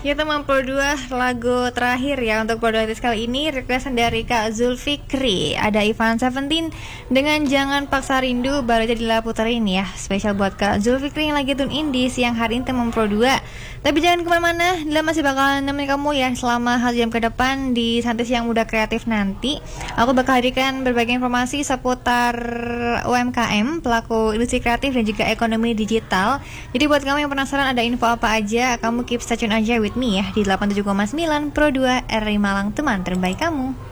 Ya teman Pro 2, lagu terakhir ya untuk Pro 2 kali ini requestan dari Kak Zulfikri. Ada Ivan Seventeen dengan Jangan Paksa Rindu, baru aja diputerin ya. Spesial buat Kak Zulfikri yang lagi tune in di siang hari ini teman Pro 2. Tapi jangan kemana-mana, Dila masih bakalan nemenin kamu ya selama 1 jam ke depan di Santai Siang Muda Kreatif nanti. Aku bakal hadirkan berbagai informasi seputar UMKM, pelaku industri kreatif dan juga ekonomi digital. Jadi buat kamu yang penasaran ada info apa aja, kamu keep stay tune aja with me ya di 87,9 Pro 2 RRI Malang, teman terbaik kamu.